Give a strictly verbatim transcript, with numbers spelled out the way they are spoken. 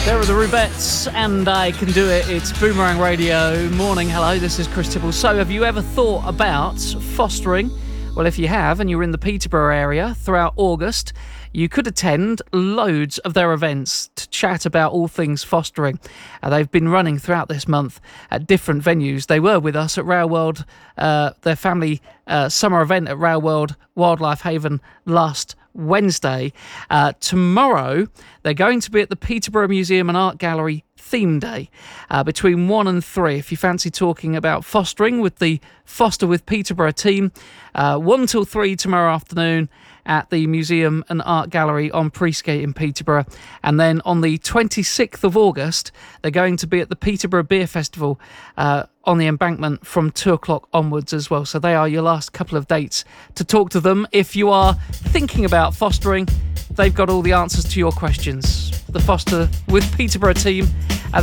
There are the Rubettes, and I Can Do It. It's Boomerang Radio. Morning, hello, this is Chris Tibble. So, have you ever thought about fostering? Well, if you have, and you're in the Peterborough area throughout August, you could attend loads of their events to chat about all things fostering. Uh, they've been running throughout this month at different venues. They were with us at Rail World, uh, their family uh, summer event at Rail World Wildlife Haven last Wednesday. Uh, tomorrow, they're going to be at the Peterborough Museum and Art Gallery Theme Day uh, between one and three. If you fancy talking about fostering with the Foster with Peterborough team, uh, one till three tomorrow afternoon at the Museum and Art Gallery on Priestgate in Peterborough. And then on the twenty-sixth of August, they're going to be at the Peterborough Beer Festival uh, on the Embankment from two o'clock onwards as well. So they are your last couple of dates to talk to them. If you are thinking about fostering, they've got all the answers to your questions. The Foster with Peterborough team